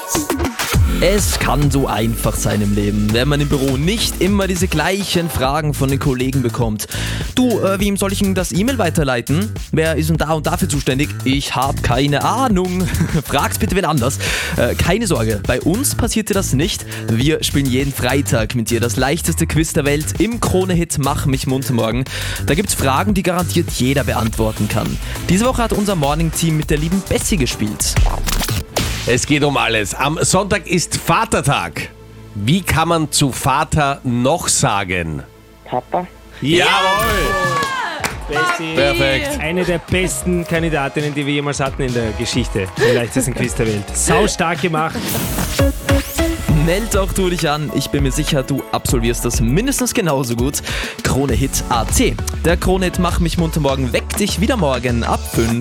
Es kann so einfach sein im Leben, wenn man im Büro nicht immer diese gleichen Fragen von den Kollegen bekommt. Du, wem soll ich denn das E-Mail weiterleiten? Wer ist denn da und dafür zuständig? Ich habe keine Ahnung. Frag's bitte wen anders. Keine Sorge, bei uns passiert dir das nicht. Wir spielen jeden Freitag mit dir das leichteste Quiz der Welt im Krone-Hit Mach mich munter morgen. Da gibt's Fragen, die garantiert jeder beantworten kann. Diese Woche hat unser Morning-Team mit der lieben Bessie gespielt. Es geht um alles. Am Sonntag ist Vatertag. Wie kann man zu Vater noch sagen? Papa. Jawohl! Bessie. Perfekt. Eine der besten Kandidatinnen, die wir jemals hatten in der Geschichte im leichtesten Quiz der Welt. Sau stark gemacht. Meld auch du dich an. Ich bin mir sicher, du absolvierst das mindestens genauso gut. Krone-Hit.at. Der Krone-Hit Mach mich munter morgen weckt dich wieder morgen ab 5.